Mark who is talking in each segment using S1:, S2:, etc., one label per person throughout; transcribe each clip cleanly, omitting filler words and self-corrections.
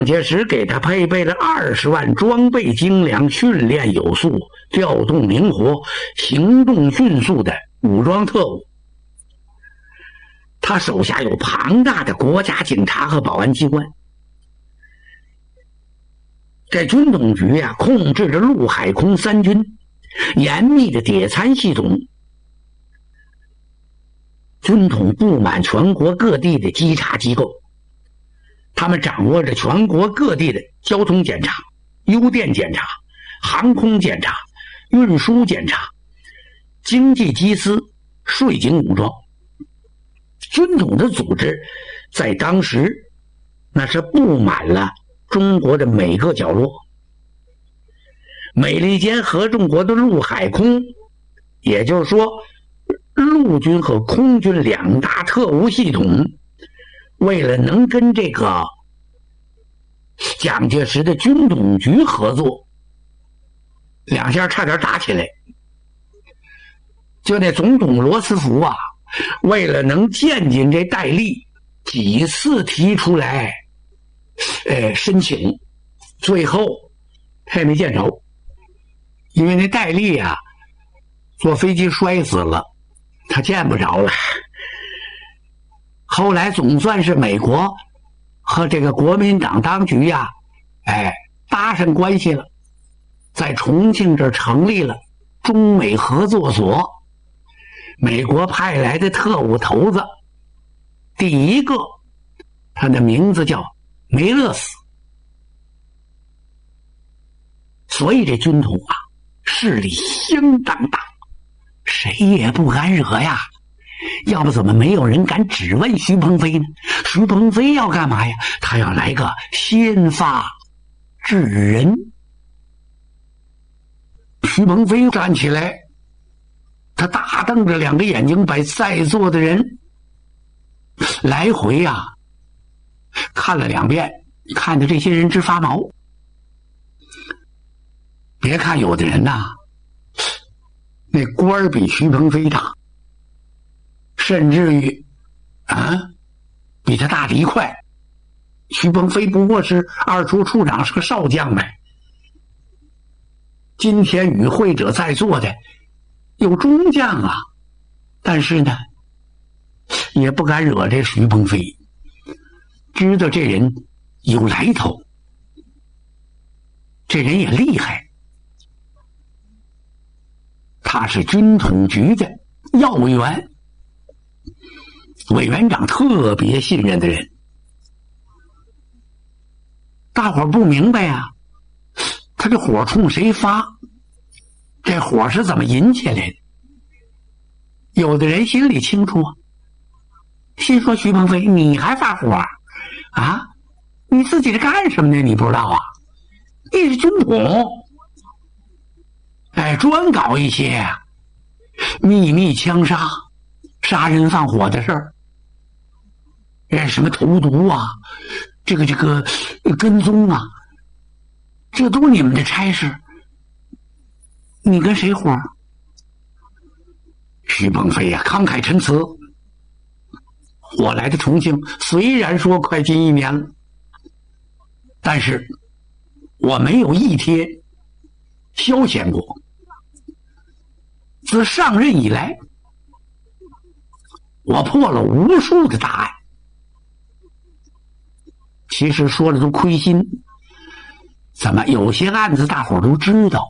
S1: 介石给他配备了20万装备精良、训练有素、调动灵活、行动迅速的武装特务。他手下有庞大的国家警察和保安机关。这军统局控制着陆海空三军，严密的谍参系统。军统布满全国各地的稽查机构，他们掌握着全国各地的交通检查、邮电检查、航空检查、运输检查、经济缉私、税警武装。军统的组织在当时那是布满了中国的每个角落。美利坚合众国的陆海空，也就是说陆军和空军两大特务系统，为了能跟这个蒋介石的军统局合作，两下差点打起来。就那总统罗斯福为了能见进这戴笠，几次提出来申请，最后他也没见着，因为那戴笠坐飞机摔死了，他见不着了。后来总算是美国和这个国民党当局搭上关系了，在重庆这儿成立了中美合作所。美国派来的特务头子，第一个他的名字叫梅勒斯。所以这军统势力相当大，谁也不敢惹呀。要不怎么没有人敢质问徐鹏飞呢？徐鹏飞要干嘛呀？他要来个先发制人。徐鹏飞站起来，他大瞪着两个眼睛，把在座的人来回看了2遍，看得这些人直发毛。别看有的人那官比徐鹏飞大，甚至于比他大的一块。徐鹏飞不过是2处处长，是个少将呗。今天与会者在座的有中将但是呢也不敢惹这徐鹏飞，知道这人有来头，这人也厉害，他是军统局的要委员，委员长特别信任的人。大伙不明白他这火冲谁发，这火是怎么引起来的。有的人心里清楚心说徐鹏飞你还发火你自己是干什么的你不知道你是军统，专搞一些秘密枪杀、杀人放火的事儿，什么投毒这个跟踪这都是你们的差事，你跟谁活？徐鹏飞慷慨陈词，我来的重庆虽然说快近1年了，但是我没有一天消闲过。自上任以来，我破了无数的大案。其实说的都亏心，怎么有些案子大伙都知道。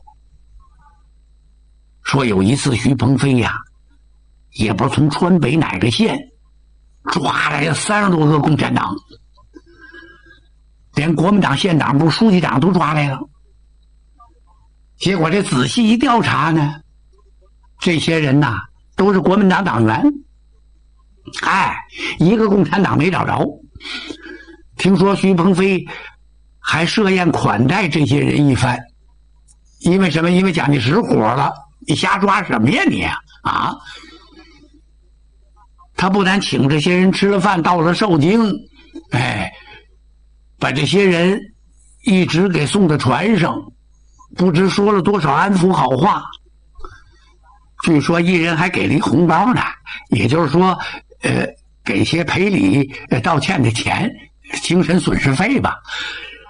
S1: 说有一次徐鹏飞也不知道从川北哪个县抓来了30多个共产党，连国民党县党部书记长都抓来了。结果这仔细一调查呢，这些人都是国民党党员，一个共产党没找着。听说徐鹏飞还设宴款待这些人一番，因为什么？因为蒋介石火了，你瞎抓什么呀你他不但请这些人吃了饭，到了寿经，把这些人一直给送到船上，不知说了多少安抚好话。据说一人还给了一红包呢，也就是说给些赔礼道歉的钱，精神损失费吧。